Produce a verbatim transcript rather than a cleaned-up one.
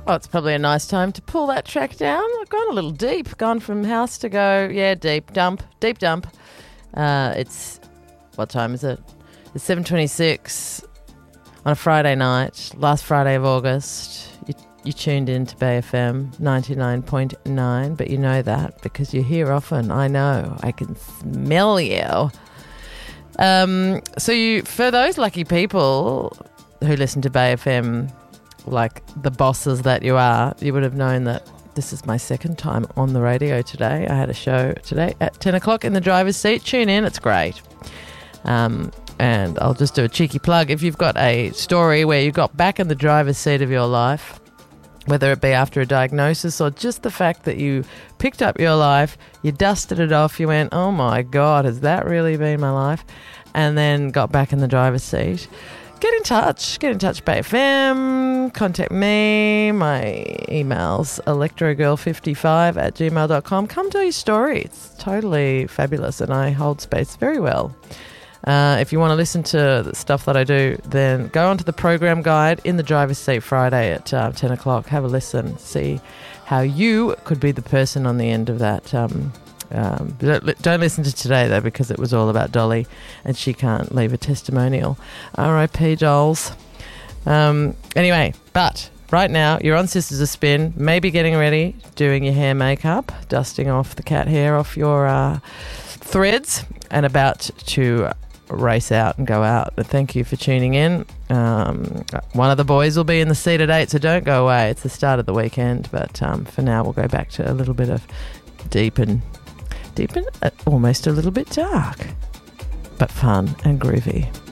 Oh, it's probably a nice time to pull that track down. I've gone a little deep, gone from house to go, yeah, deep, dump, deep dump. Uh, it's, what time is it? It's seven twenty-six on a Friday night, last Friday of August. You, you tuned in to Bay F M ninety-nine point nine, but you know that because you're here often. I know. I can smell you. Um, so you, for those lucky people who listen to Bay F M, like the bosses that you are, you would have known that this is my second time on the radio today. I had a show today at ten o'clock in the driver's seat. Tune in, it's great. Um, and I'll just do a cheeky plug. If you've got a story where you got back in the driver's seat of your life, whether it be after a diagnosis or just the fact that you picked up your life, you dusted it off, you went, oh my God, has that really been my life? And then got back in the driver's seat. Get in touch. Get in touch, Bay F M. Contact me. My email's electrogirl fifty-five at gmail dot com. Come tell your story. It's totally fabulous and I hold space very well. Uh, if you want to listen to the stuff that I do, then go onto the program guide in the driver's seat Friday at uh, ten o'clock. Have a listen. See how you could be the person on the end of that. Um, um, don't, don't listen to today, though, because it was all about Dolly and she can't leave a testimonial. R I P Dolls. Um, anyway, but right now you're on Sisters of Spin, maybe getting ready, doing your hair makeup, dusting off the cat hair off your uh, threads and about to race out and go out. But thank you for tuning in. Um, one of the boys will be in the seat at eight, so don't go away. It's the start of the weekend, but um, for now we'll go back to a little bit of deep and deep and uh, almost a little bit dark, but fun and groovy.